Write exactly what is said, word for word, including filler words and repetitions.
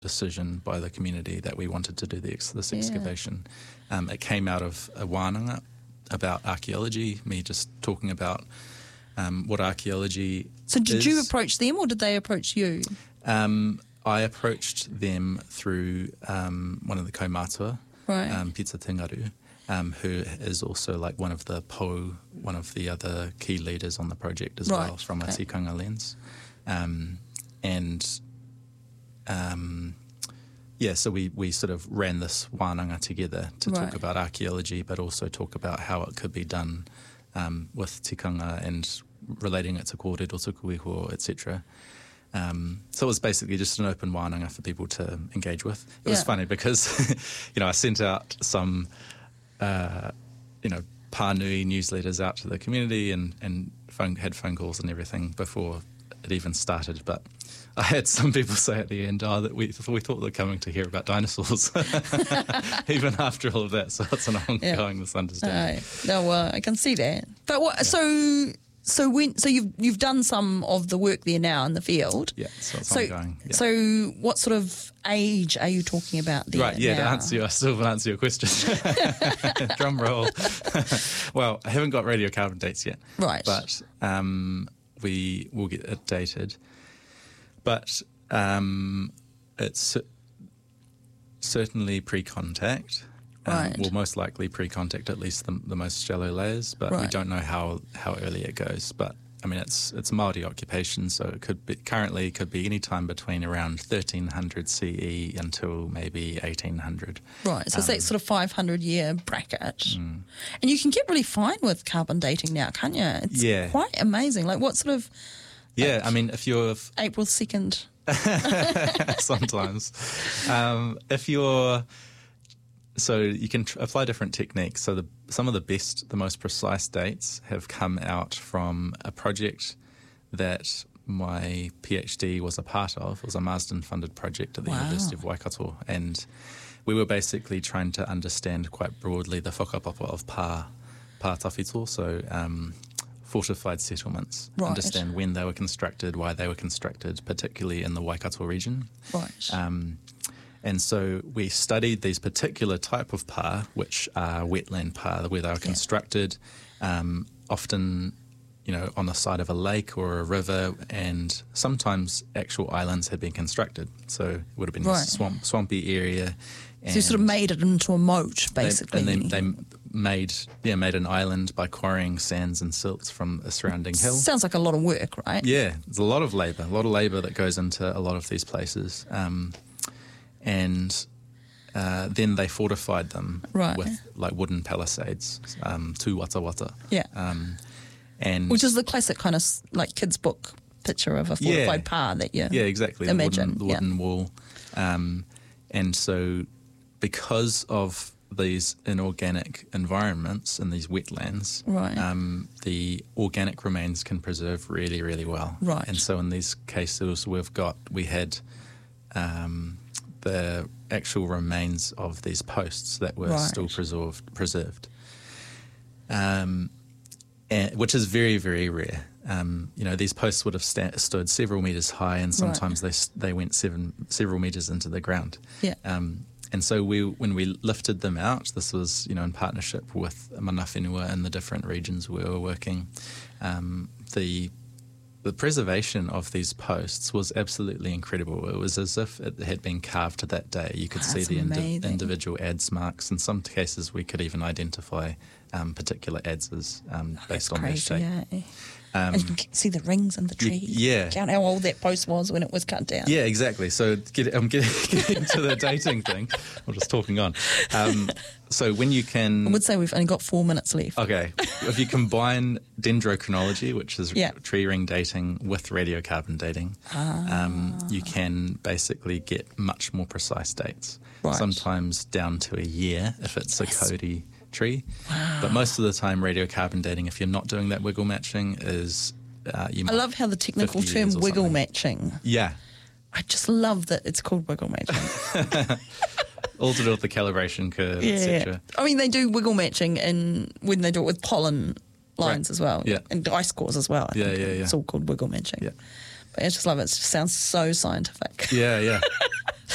decision by the community that we wanted to do the ex- this Yeah. excavation. Um, it came out of a wānanga about archaeology, me just talking about um, what archaeology So did is. you approach them or did they approach you? Um, I approached them through um, one of the kaumātua, Right. um, Pizza Tingaru, um, who is also like one of the pou, one of the other key leaders on the project as Right, well, from okay. a tikanga lens. Um, and um, yeah, so we, we sort of ran this wānanga together to Right. talk about archaeology, but also talk about how it could be done um, with tikanga and relating it to kōrero, tuku iho, et cetera. Um, so it was basically just an open wānanga for people to engage with. It was Yeah. funny because, you know, I sent out some, uh, you know, pānui newsletters out to the community and, and phone, had phone calls and everything before it even started. But I had some people say at the end, oh, that we, we thought they were coming to hear about dinosaurs, even after all of that. So it's an ongoing Yeah. misunderstanding. Uh, no, well, I can see that. But what? So, so when? So you've you've done some of the work there now in the field. Yeah, so it's So, ongoing. Yeah. so what sort of age are you talking about there? Right, yeah, now? to answer you, I still haven't answered your question. Drum roll. Well, I haven't got radiocarbon dates yet. Right. But um, we will get it dated. But um, it's cer- certainly pre-contact. Um, Right. Well, most likely pre-contact, at least the, the most shallow layers. But we Right. don't know how, how early it goes. But I mean, it's it's Māori occupation, so it could be currently it could be any time between around thirteen hundred C E until maybe eighteen hundred. Right, so it's Um, that sort of five hundred year bracket. mm. And you can get really fine with carbon dating now, can't you? It's Yeah. quite amazing. Like what sort of Yeah, I mean, if you're April second? sometimes, um, if you're so you can tr- apply different techniques. So the, some of the best, the most precise dates have come out from a project that my PhD was a part of. It was a Marsden-funded project at the Wow. University of Waikato, and we were basically trying to understand quite broadly the whakapapa of pā, pā tawhito, so um, fortified settlements, Right. understand when they were constructed, why they were constructed, particularly in the Waikato region. Right. Um, and so we studied these particular type of pā, which are wetland pā, where they were constructed, um, often, you know, on the side of a lake or a river, and sometimes actual islands had been constructed. So it would have been Right. a swamp, swampy area. So you sort of made it into a moat, They- basically. and they, they made yeah made an island by quarrying sands and silts from a surrounding hill. Sounds like a lot of work, right? Yeah, there's a lot of labour, a lot of labour that goes into a lot of these places. Um, and uh, then they fortified them Right. with like wooden palisades, um, tū wata wata. Yeah. Um, and Which is the classic kind of s- like kids' book picture of a fortified pā that you yeah, exactly. imagine. The wooden, the wooden wall. Um, and so because of these inorganic environments and these wetlands, Right. um, the organic remains can preserve really, really well. Right. And so in these cases, we've got, we had um, the actual remains of these posts that were Right. still preserved, preserved. Um, and, which is very, very rare. Um, you know, these posts would have sta- stood several metres high, and sometimes they s- they went seven several metres into the ground. Yeah. Um, and so we, when we lifted them out, this was, you know, in partnership with mana whenua in the different regions we were working. Um, the the preservation of these posts was absolutely incredible. It was as if it had been carved that day. You could see That's the indi- amazing. individual adze marks. In some cases, we could even identify um, particular adzes um, based on their Crazy, shape. yeah. Um, and you can see the rings in the y- trees. yeah. Count how old that post was when it was cut down. Yeah, exactly. So get, I'm getting, getting to the dating thing. I'm just talking on. Um, so when you can... I would say we've only got four minutes left. Okay. If you combine dendrochronology, which is Yeah. tree ring dating, with radiocarbon dating, Ah. um, you can basically get much more precise dates. Right. Sometimes down to a year if it's a Yes. Cody tree. But most of the time, radiocarbon dating, if you're not doing that wiggle matching, is... Uh, you I might- love how the technical fifty term years or wiggle something. matching. Yeah. I just love that it's called wiggle matching. All to do with the calibration curve, et cetera. I mean, they do wiggle matching in when they do it with pollen lines Right. as well. Yeah. And ice cores as well. I Yeah, think. yeah, yeah. It's all called wiggle matching. Yeah. But I just love it. It just sounds so scientific. Yeah, yeah.